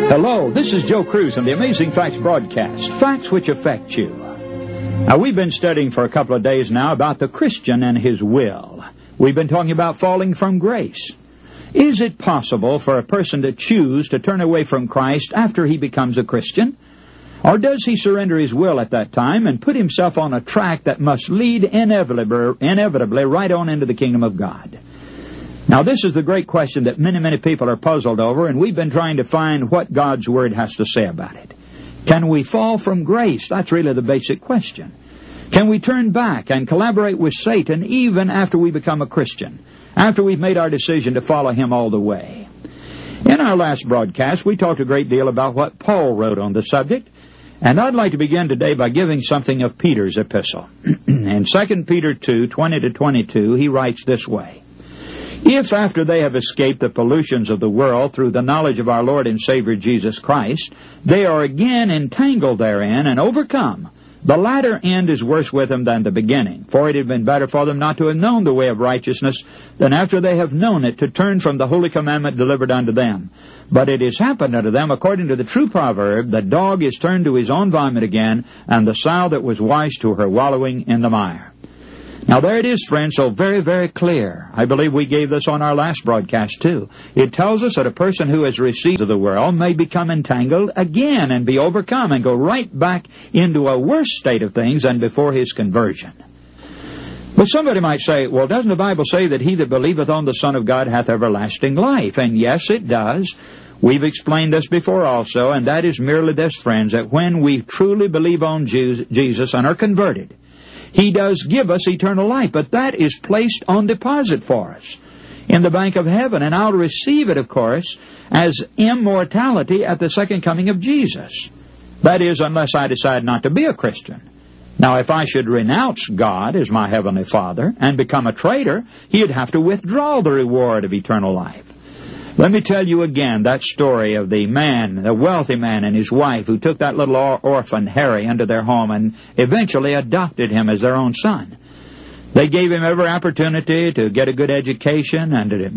Hello, this is Joe Cruz on the Amazing Facts broadcast, facts which affect you. Now, we've been studying for a couple of days now about the Christian and his will. We've been talking about falling from grace. Is it possible for a person to choose to turn away from Christ after he becomes a Christian? Or does he surrender his will at that time and put himself on a track that must lead inevitably right on into the kingdom of God? Now, this is the great question that many people are puzzled over, and we've been trying to find what God's Word has to say about it. Can we fall from grace? That's really the basic question. Can we turn back and collaborate with Satan even after we become a Christian, after we've made our decision to follow him all the way? In our last broadcast, we talked a great deal about what Paul wrote on the subject, and I'd like to begin today by giving something of Peter's epistle. In 2 Peter 2:20-22, he writes this way: "If after they have escaped the pollutions of the world through the knowledge of our Lord and Savior Jesus Christ, they are again entangled therein and overcome, the latter end is worse with them than the beginning. For it had been better for them not to have known the way of righteousness than after they have known it to turn from the holy commandment delivered unto them. But it has happened unto them according to the true proverb, the dog is turned to his own vomit again, and the sow that was washed to her wallowing in the mire." Now there it is, friends, so very clear. I believe we gave this on our last broadcast too. It tells us that a person who has received of the world may become entangled again and be overcome and go right back into a worse state of things than before his conversion. But somebody might say, well, doesn't the Bible say that he that believeth on the Son of God hath everlasting life? And yes, it does. We've explained this before also, and that is merely this, friends, that when we truly believe on Jesus and are converted, He does give us eternal life, but that is placed on deposit for us in the bank of heaven, and I'll receive it, of course, as immortality at the second coming of Jesus. That is, unless I decide not to be a Christian. Now, if I should renounce God as my Heavenly Father and become a traitor, He'd have to withdraw the reward of eternal life. Let me tell you again that story of the wealthy man and his wife who took that little orphan Harry into their home and eventually adopted him as their own son. They gave him every opportunity to get a good education and to